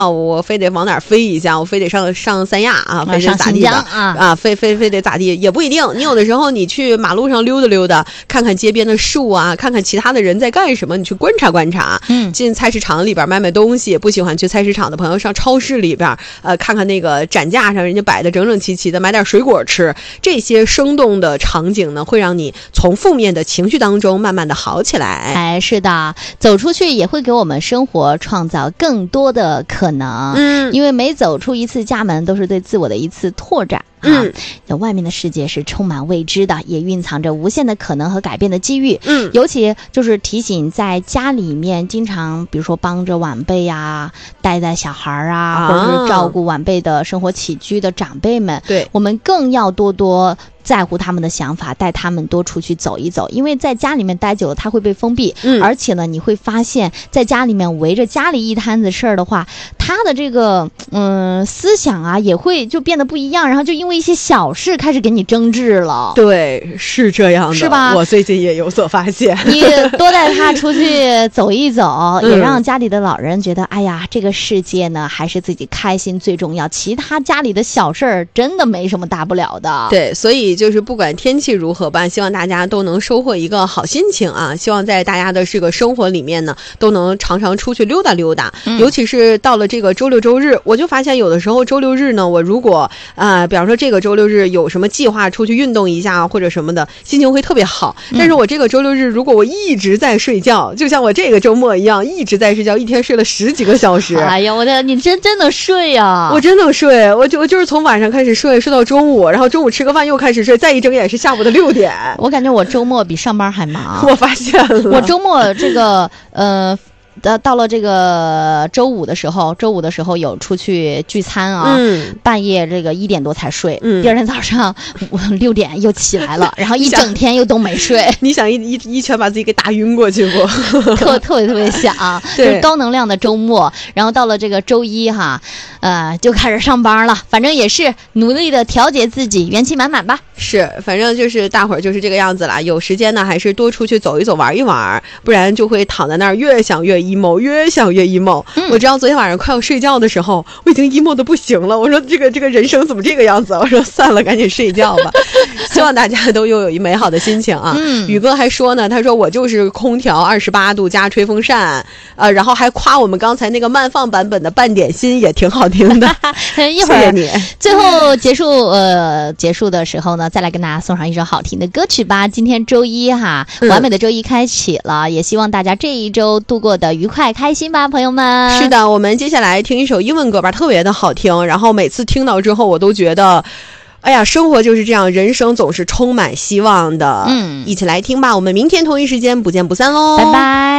我非得往哪儿飞一下，我非得上三亚啊，非得咋地的非得咋地也不一定。你有的时候你去马路上溜达溜达，看看街边的树啊，看看其他的人在干什么，你去观察观察。进菜市场里边买东西，不喜欢去菜市场的朋友上超市里边看看那个展架上人家摆的整整齐齐的，买点水果吃。这些生动的场景呢，会让你从负面的情绪当中慢慢的好起来。 是的，走出去也会给我们生活创造更多的可能。因为每走出一次家门，都是对自我的一次拓展。外面的世界是充满未知的，也蕴藏着无限的可能和改变的机遇。尤其就是提醒在家里面经常比如说帮着晚辈啊，带小孩啊，或者是照顾晚辈的生活起居的长辈们， 对， 我们更要多在乎他们的想法，带他们多出去走一走。因为在家里面待久了他会被封闭，而且呢你会发现在家里面围着家里一摊子事儿的话，他的这个思想啊也会就变得不一样，然后就因为一些小事开始给你争执了。 对，是这样的， 是吧？ 我最近也有所发现。 你多带他出去走一走，也让家里的老人觉得哎呀，这个世界呢还是自己开心最重要，其他家里的小事儿真的没什么大不了的。 对，所以就是不管天气如何吧，希望大家都能收获一个好心情啊！希望在大家的这个生活里面呢，都能常常出去溜达溜达。尤其是到了这个周六周日，我就发现有的时候周六日呢，我如果比方说这个周六日有什么计划出去运动一下或者什么的，心情会特别好。但是我这个周六日如果我一直在睡觉，就像我这个周末一样一直在睡觉，一天睡了10几个小时。 哎呀，你真的睡呀！ 我真的睡，我就是从晚上开始睡到中午，然后中午吃个饭又开始睡，再一睁眼是下午的6点。 我感觉我周末比上班还忙。 我发现了， 我周末这个到了这个周五的时候有出去聚餐啊，半夜这个1点多才睡，第二天早上6点又起来了，然后一整天又都没睡。 你想一拳把自己给打晕过去不？ 特别想，就是高能量的周末。然后到了这个周一哈，就开始上班了，反正也是努力的调节自己，元气满满吧。 是，反正就是大伙儿就是这个样子啦。有时间呢，还是多出去走一走，玩一玩，不然就会躺在那儿越想越 emo， 越想越 emo。我知道昨天晚上快要睡觉的时候，我已经 emo 的不行了。我说这个人生怎么这个样子？我说算了，赶紧睡觉吧。希望大家都拥有一美好的心情啊。宇哥还说呢，他说我就是空调28度加吹风扇，然后还夸我们刚才那个慢放版本的半点心也挺好听的。 一会儿谢谢你。 最后结束的时候呢，再来跟大家送上一首好听的歌曲吧。今天周一哈，完美的周一开启了，也希望大家这一周度过的愉快开心吧，朋友们。 是的，我们接下来听一首英文歌吧，特别的好听，然后每次听到之后我都觉得哎呀，生活就是这样，人生总是充满希望的。一起来听吧，我们明天同一时间不见不散喽， 拜拜。